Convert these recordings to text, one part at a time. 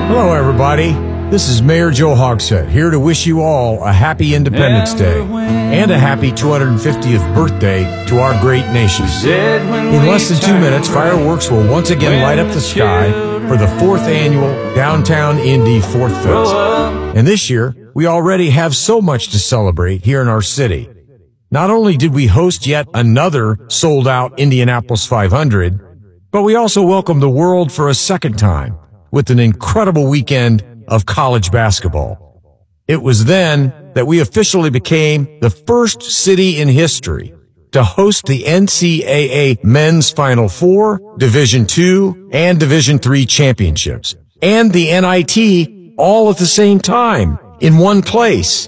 Hello, everybody. This is Mayor Joe Hogsett, here to wish you all a happy Independence Day and a happy 250th birthday to our great nation. In less than 2 minutes, fireworks will once again light up the sky for the 4th annual Downtown Indy Fourth Fest. And this year, we already have so much to celebrate here in our city. Not only did we host yet another sold-out Indianapolis 500, but we also welcomed the world for a second time with an incredible weekend of college basketball. It was then that we officially became the first city in history to host the NCAA Men's Final Four, Division II, and Division III championships, and the NIT all at the same time in one place.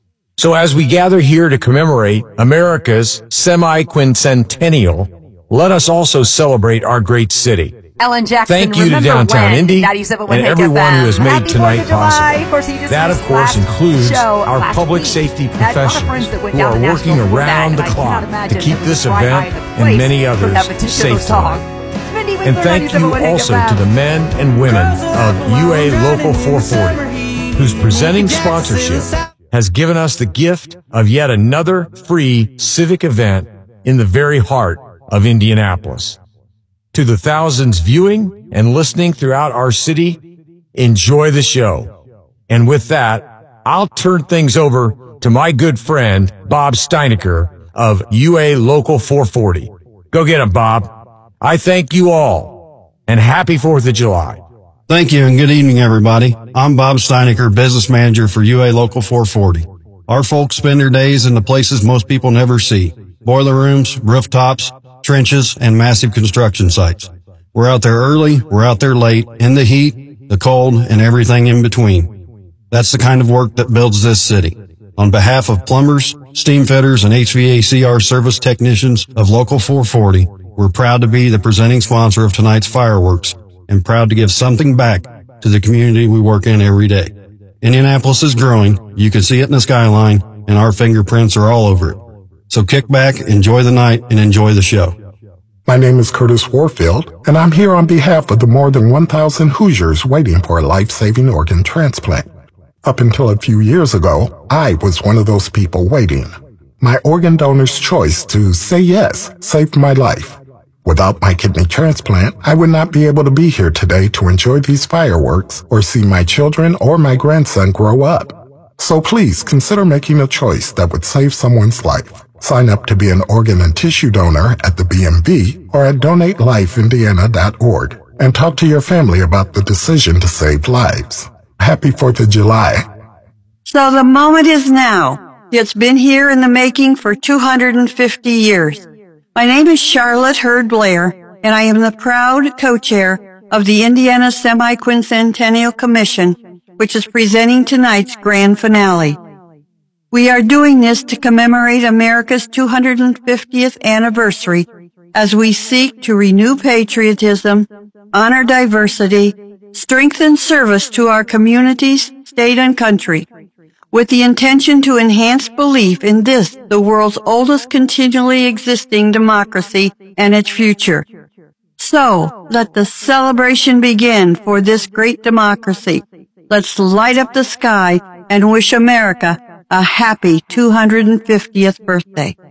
So as we gather here to commemorate America's semi-quincentennial, let us also celebrate our great city. Ellen Jackson, thank you to Downtown Indy and everyone who has made tonight possible. That, of course, includes our public safety professionals who are working around the clock to keep this event and many others safe tonight. And thank you also to the men and women of UA Local 440, whose presenting sponsorship has given us the gift of yet another free civic event in the very heart of Indianapolis. To the thousands viewing and listening throughout our city, enjoy the show. And with that, I'll turn things over to my good friend, Bob Steinecker of UA Local 440. Go get him, Bob. I thank you all, and happy 4th of July. Thank you, and good evening, everybody. I'm Bob Steinecker, Business Manager for UA Local 440. Our folks spend their days in the places most people never see: boiler rooms, rooftops, trenches, and massive construction sites. We're out there early, we're out there late, in the heat, the cold, and everything in between. That's the kind of work that builds this city. On behalf of plumbers, steam fitters, and HVACR service technicians of Local 440, we're proud to be the presenting sponsor of tonight's fireworks and proud to give something back to the community we work in every day. Indianapolis is growing. You can see it in the skyline, and our fingerprints are all over it. So kick back, enjoy the night, and enjoy the show. My name is Curtis Warfield, and I'm here on behalf of the more than 1,000 Hoosiers waiting for a life-saving organ transplant. Up until a few years ago, I was one of those people waiting. My organ donor's choice to say yes saved my life. Without my kidney transplant, I would not be able to be here today to enjoy these fireworks or see my children or my grandson grow up. So please consider making a choice that would save someone's life. Sign up to be an organ and tissue donor at the BMV or at DonateLifeIndiana.org and talk to your family about the decision to save lives. Happy 4th of July. So the moment is now. It's been here in the making for 250 years. My name is Charlotte Hurd Blair, and I am the proud co-chair of the Indiana Semi-Quincentennial Commission, which is presenting tonight's grand finale. We are doing this to commemorate America's 250th anniversary as we seek to renew patriotism, honor diversity, strengthen service to our communities, state, and country, with the intention to enhance belief in this, the world's oldest continually existing democracy and its future. So, let the celebration begin for this great democracy. Let's light up the sky and wish America a happy 250th birthday.